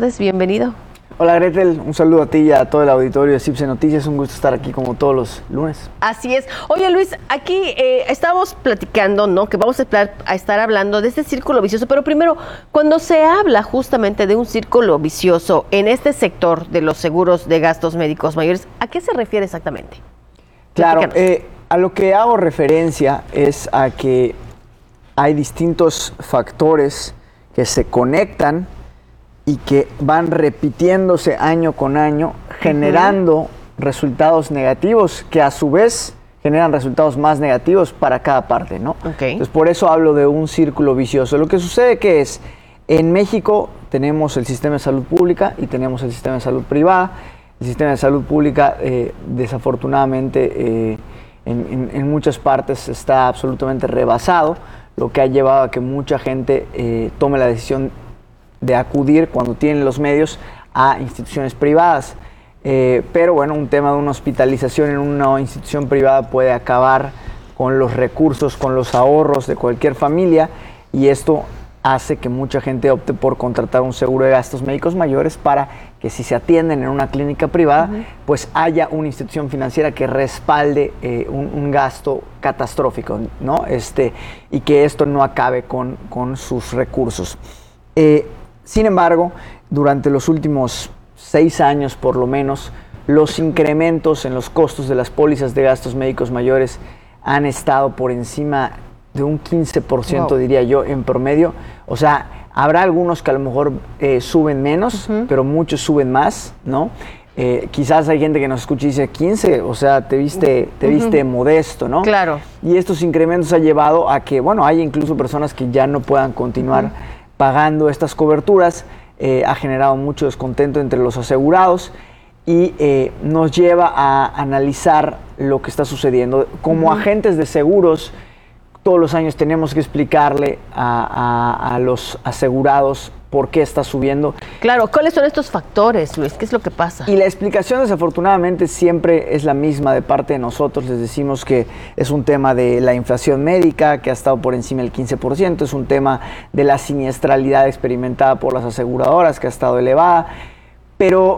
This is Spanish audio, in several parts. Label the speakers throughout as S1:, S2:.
S1: tardes, bienvenido.
S2: Hola Gretel, un saludo a ti y a todo el auditorio de CIPSE Noticias, un gusto estar aquí como todos los lunes.
S1: Así es. Oye Luis, aquí estamos platicando, ¿no? Que vamos a estar hablando de este círculo vicioso, pero primero, cuando se habla justamente de un círculo vicioso en este sector de los seguros de gastos médicos mayores, ¿a qué se refiere exactamente?
S2: Claro, a lo que hago referencia es a que hay distintos factores que se conectan y que van repitiéndose año con año, generando resultados negativos que a su vez generan resultados más negativos para cada parte, ¿no? Entonces, por eso hablo de un círculo vicioso. Lo que sucede que es, en México tenemos el sistema de salud pública y tenemos el sistema de salud privada. El sistema de salud pública, desafortunadamente, en muchas partes está absolutamente rebasado, lo que ha llevado a que mucha gente tome la decisión de acudir cuando tienen los medios a instituciones privadas. Pero bueno, un tema de una hospitalización en una institución privada puede acabar con los recursos, con los ahorros de cualquier familia, y esto hace que mucha gente opte por contratar un seguro de gastos médicos mayores para que si se atienden en una clínica privada, pues haya una institución financiera que respalde un gasto catastrófico, ¿no? Y que esto no acabe con sus recursos. Sin embargo, durante los últimos 6 años por lo menos, los incrementos en los costos de las pólizas de gastos médicos mayores han estado por encima de un 15%, wow, diría yo, en promedio. O sea, habrá algunos que a lo mejor suben menos, pero muchos suben más, ¿no? Quizás hay gente que nos escucha y dice 15, o sea, te viste modesto, ¿no?
S1: Claro.
S2: Y estos incrementos han llevado a que, bueno, hay incluso personas que ya no puedan continuar pagando estas coberturas. Ha generado mucho descontento entre los asegurados y nos lleva a analizar lo que está sucediendo. Como agentes de seguros, todos los años tenemos que explicarle a los asegurados por qué está subiendo.
S1: Claro, ¿cuáles son estos factores, Luis? ¿Qué es lo que pasa?
S2: Y la explicación, desafortunadamente, siempre es la misma de parte de nosotros. Les decimos que es un tema de la inflación médica, que ha estado por encima del 15%, es un tema de la siniestralidad experimentada por las aseguradoras, que ha estado elevada, pero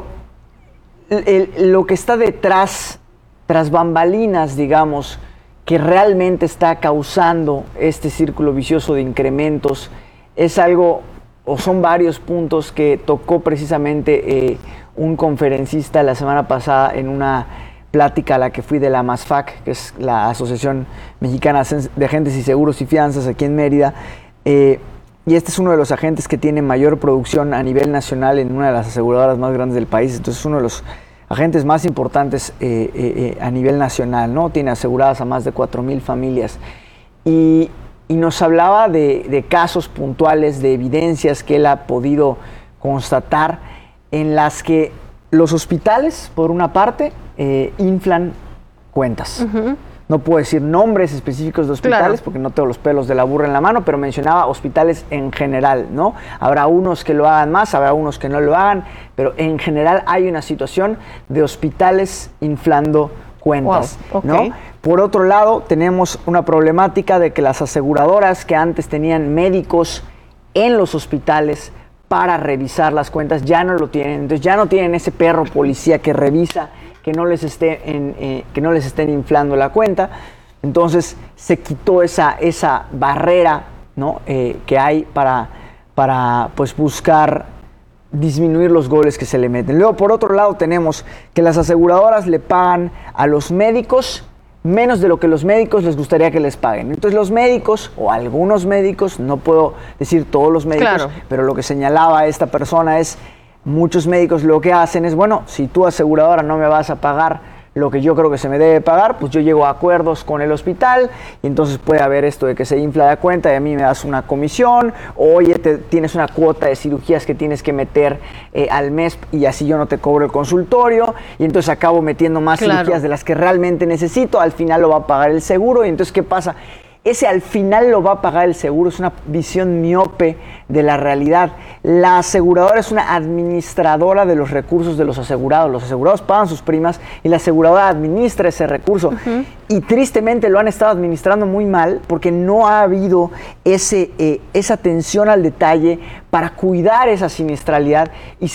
S2: lo que está detrás, tras bambalinas, digamos, que realmente está causando este círculo vicioso de incrementos, es algo, o son varios puntos que tocó precisamente un conferencista la semana pasada en una plática a la que fui de la MASFAC, que es la Asociación Mexicana de Agentes y Seguros y Fianzas aquí en Mérida, y este es uno de los agentes que tiene mayor producción a nivel nacional en una de las aseguradoras más grandes del país. Entonces es uno de los agentes más importantes a nivel nacional, ¿no? Tiene aseguradas a más de 4,000 familias. Y nos hablaba de casos puntuales, de evidencias que él ha podido constatar, en las que los hospitales, por una parte, inflan cuentas. No puedo decir nombres específicos de hospitales, claro, porque no tengo los pelos de la burra en la mano, pero mencionaba hospitales en general, ¿no? Habrá unos que lo hagan más, habrá unos que no lo hagan, pero en general hay una situación de hospitales inflando cuentas, wow, ¿no? Por otro lado, tenemos una problemática de que las aseguradoras que antes tenían médicos en los hospitales para revisar las cuentas ya no lo tienen. Entonces ya no tienen ese perro policía que revisa que no les estén inflando la cuenta. Entonces se quitó esa barrera, ¿no? Que hay para pues buscar disminuir los goles que se le meten. Luego, por otro lado, tenemos que las aseguradoras le pagan a los médicos menos de lo que los médicos les gustaría que les paguen. Entonces los médicos, o algunos médicos, no puedo decir todos los médicos, claro, pero lo que señalaba esta persona es, muchos médicos lo que hacen es, bueno, si tú aseguradora no me vas a pagar lo que yo creo que se me debe pagar, pues yo llego a acuerdos con el hospital y entonces puede haber esto de que se infla la cuenta y a mí me das una comisión, o oye, tienes una cuota de cirugías que tienes que meter al mes y así yo no te cobro el consultorio y entonces acabo metiendo más, claro, cirugías de las que realmente necesito, al final lo va a pagar el seguro. Y entonces, ¿qué pasa? Ese al final lo va a pagar el seguro, es una visión miope de la realidad. La aseguradora es una administradora de los recursos de los asegurados pagan sus primas y la aseguradora administra ese recurso. Y tristemente lo han estado administrando muy mal porque no ha habido esa atención al detalle para cuidar esa siniestralidad y